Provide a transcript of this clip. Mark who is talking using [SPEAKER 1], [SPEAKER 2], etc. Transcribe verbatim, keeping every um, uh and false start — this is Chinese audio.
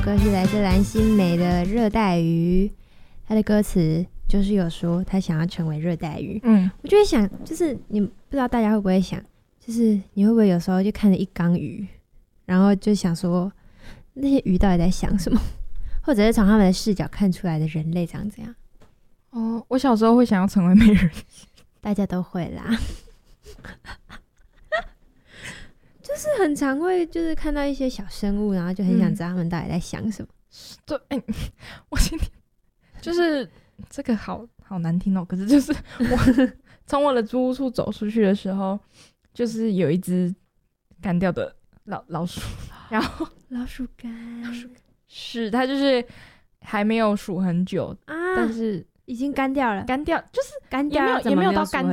[SPEAKER 1] 歌是来自蓝心湄的《热带鱼》，它的歌词就是有说他想要成为热带鱼。嗯，我就会想，就是你不知道大家会不会想，就是你会不会有时候就看着一缸鱼，然后就想说那些鱼到底在想什么，或者是从他们的视角看出来的人类长怎样？
[SPEAKER 2] 哦，我小时候会想要成为美人鱼，
[SPEAKER 1] 大家都会啦。就是很常会就是看到一些小生物，然后就很想知道他们到底在想什么。
[SPEAKER 2] 嗯、对，哎、欸，我今天就是这个好好难听哦、喔。可是就是我从我的租屋处走出去的时候，就是有一只干掉的老老鼠，然后
[SPEAKER 1] 老鼠干，
[SPEAKER 2] 老鼠干是它就是还没有数很久啊，但是
[SPEAKER 1] 已经干掉了，
[SPEAKER 2] 干掉就是
[SPEAKER 1] 干掉
[SPEAKER 2] 也没有也没有到干